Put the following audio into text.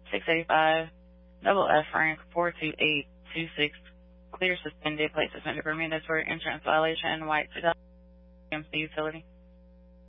685, double F rank 42826, clear suspended, plate suspended for mandatory insurance violation, white 2000 MC utility.